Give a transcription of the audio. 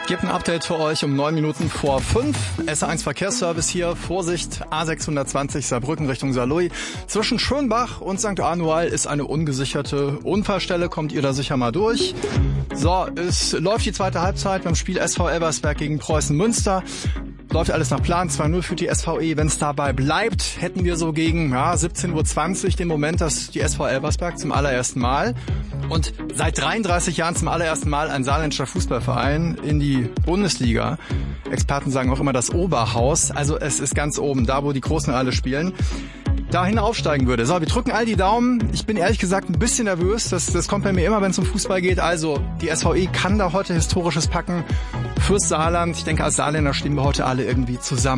Gibt ein Update für euch um 9 Minuten vor 5. SR1 Verkehrsservice hier. Vorsicht, A620 Saarbrücken Richtung Saarlouis. Zwischen Schönbach und St. Anual ist eine ungesicherte Unfallstelle. Kommt ihr da sicher mal durch. So, es läuft die zweite Halbzeit beim Spiel SV Elversberg gegen Preußen Münster. Läuft alles nach Plan, 2-0 für die SVE. Wenn es dabei bleibt, hätten wir so gegen 17:20 Uhr den Moment, dass die SV Elversberg zum allerersten Mal und seit 33 Jahren zum allerersten Mal ein saarländischer Fußballverein in die Bundesliga. Experten sagen auch immer das Oberhaus. Also es ist ganz oben, da wo die Großen alle spielen. Dahin aufsteigen würde. So, wir drücken all die Daumen. Ich bin ehrlich gesagt ein bisschen nervös. Das kommt bei mir immer, wenn es um Fußball geht. Also, die SVE kann da heute Historisches packen fürs Saarland. Ich denke, als Saarländer stehen wir heute alle irgendwie zusammen.